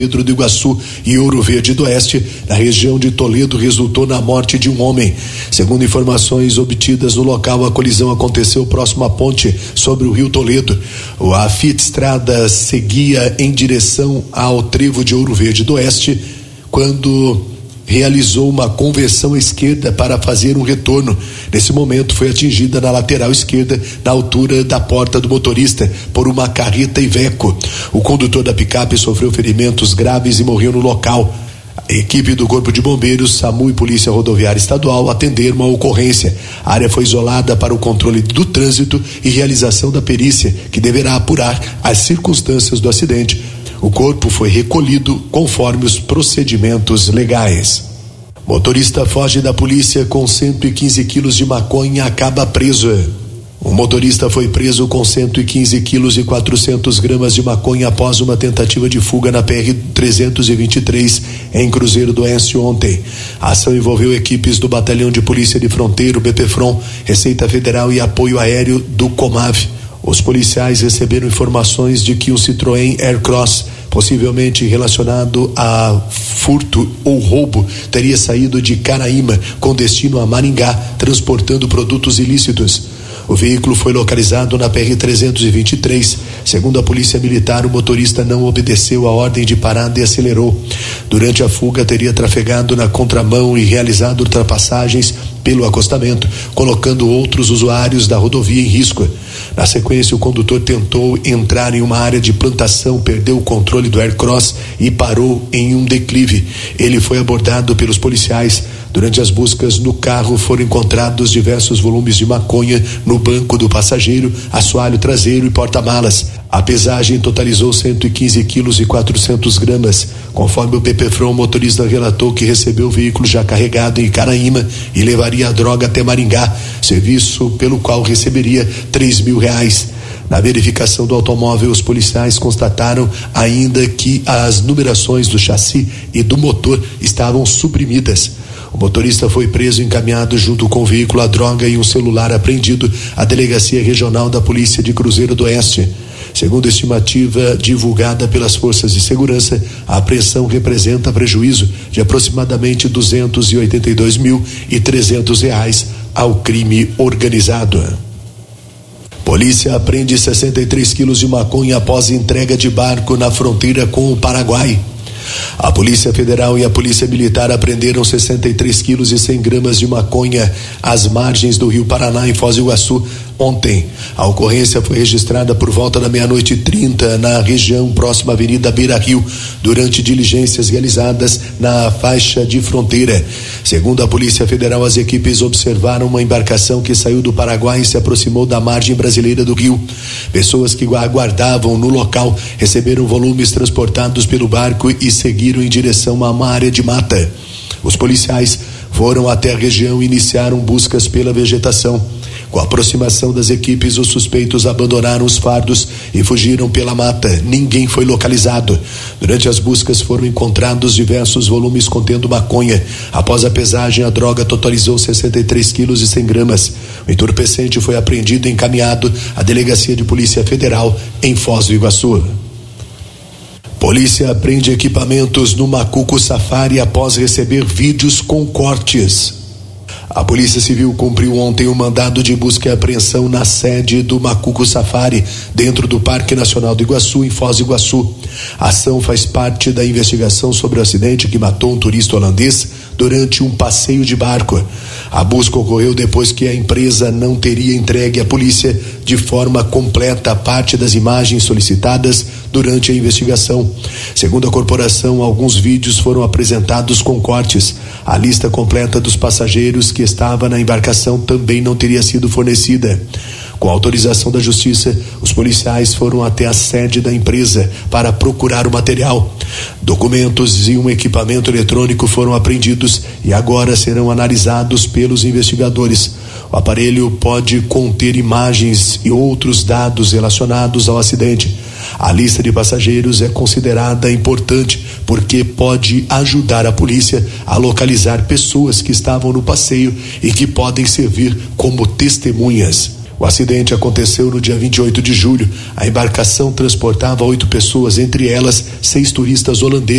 Pedro do Iguaçu e Ouro Verde do Oeste, na região de Toledo, resultou na morte de um homem. Segundo informações obtidas no local, a colisão aconteceu próximo à ponte sobre o rio Toledo. A Fiat Estrada seguia em direção ao trevo de Ouro Verde do Oeste quando realizou uma conversão à esquerda para fazer um retorno. Nesse momento foi atingida na lateral esquerda, na altura da porta do motorista, por uma carreta Iveco. O condutor da picape sofreu ferimentos graves e morreu no local. A equipe do Corpo de Bombeiros, SAMU e Polícia Rodoviária Estadual atenderam a ocorrência. A área foi isolada para o controle do trânsito e realização da perícia, que deverá apurar as circunstâncias do acidente. O corpo foi recolhido conforme os procedimentos legais. Motorista foge da polícia com 115 quilos de maconha e acaba preso. O motorista foi preso com 115 quilos e 400 gramas de maconha após uma tentativa de fuga na PR-323 em Cruzeiro do Oeste ontem. A ação envolveu equipes do Batalhão de Polícia de Fronteira, BPFRON, Receita Federal e Apoio Aéreo do Comav. Os policiais receberam informações de que um Citroën Aircross, possivelmente relacionado a furto ou roubo, teria saído de Caraíma com destino a Maringá, transportando produtos ilícitos. O veículo foi localizado na PR-323. Segundo a Polícia Militar, o motorista não obedeceu a ordem de parada e acelerou. Durante a fuga, teria trafegado na contramão e realizado ultrapassagens pelo acostamento, colocando outros usuários da rodovia em risco. Na sequência, o condutor tentou entrar em uma área de plantação, perdeu o controle do Aircross e parou em um declive. Ele foi abordado pelos policiais. Durante as buscas no carro foram encontrados diversos volumes de maconha no banco do passageiro, assoalho traseiro e porta-malas. A pesagem totalizou 115 quilos e 400 gramas. Conforme o BPFRON, o motorista relatou que recebeu o veículo já carregado em Caraíma e levaria a droga até Maringá, serviço pelo qual receberia R$3.000. Na verificação do automóvel, os policiais constataram ainda que as numerações do chassi e do motor estavam suprimidas. O motorista foi preso e encaminhado junto com o veículo, a droga e um celular apreendido à Delegacia Regional da Polícia de Cruzeiro do Oeste. Segundo a estimativa divulgada pelas forças de segurança, a apreensão representa prejuízo de aproximadamente R$282.300 ao crime organizado. Polícia apreende 63 quilos de maconha após entrega de barco na fronteira com o Paraguai. A Polícia Federal e a Polícia Militar apreenderam 63 quilos e 100 gramas de maconha às margens do Rio Paraná, em Foz do Iguaçu, ontem. A ocorrência foi registrada por volta da 00:30 na região próxima à Avenida Beira Rio, durante diligências realizadas na faixa de fronteira. Segundo a Polícia Federal, as equipes observaram uma embarcação que saiu do Paraguai e se aproximou da margem brasileira do rio. Pessoas que aguardavam no local receberam volumes transportados pelo barco e seguiram em direção a uma área de mata. Os policiais foram até a região e iniciaram buscas pela vegetação. Com a aproximação das equipes, os suspeitos abandonaram os fardos e fugiram pela mata. Ninguém foi localizado. Durante as buscas foram encontrados diversos volumes contendo maconha. Após a pesagem, a droga totalizou 63 quilos e 100 gramas. O entorpecente foi apreendido e encaminhado à Delegacia de Polícia Federal em Foz do Iguaçu. Polícia apreende equipamentos no Macuco Safari após receber vídeos com cortes. A Polícia Civil cumpriu ontem um mandado de busca e apreensão na sede do Macuco Safari, dentro do Parque Nacional do Iguaçu, em Foz do Iguaçu. A ação faz parte da investigação sobre o acidente que matou um turista holandês durante um passeio de barco. A busca ocorreu depois que a empresa não teria entregue à polícia de forma completa a parte das imagens solicitadas durante a investigação. Segundo a corporação, alguns vídeos foram apresentados com cortes. A lista completa dos passageiros que estava na embarcação também não teria sido fornecida. Com autorização da Justiça, os policiais foram até a sede da empresa para procurar o material. Documentos e um equipamento eletrônico foram apreendidos e agora serão analisados pelos investigadores. O aparelho pode conter imagens e outros dados relacionados ao acidente. A lista de passageiros é considerada importante porque pode ajudar a polícia a localizar pessoas que estavam no passeio e que podem servir como testemunhas. O acidente aconteceu no dia 28 de julho. A embarcação transportava 8 pessoas, entre elas 6 turistas holandeses.